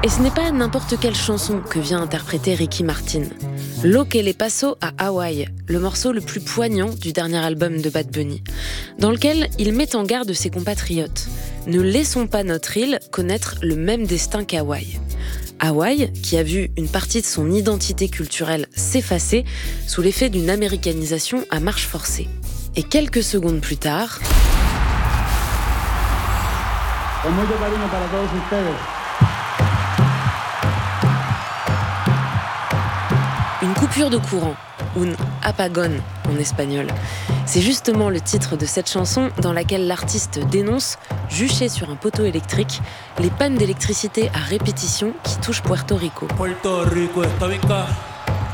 Et ce n'est pas n'importe quelle chanson que vient interpréter Ricky Martin. Lo que le pasó à Hawaï, le morceau le plus poignant du dernier album de Bad Bunny, dans lequel il met en garde ses compatriotes. Ne laissons pas notre île connaître le même destin qu'Hawaï. Hawaï, qui a vu une partie de son identité culturelle s'effacer sous l'effet d'une américanisation à marche forcée. Et quelques secondes plus tard... Une coupure de courant, un apagón en espagnol. C'est justement le titre de cette chanson dans laquelle l'artiste dénonce, juché sur un poteau électrique, les pannes d'électricité à répétition qui touchent Puerto Rico. Puerto Rico está bien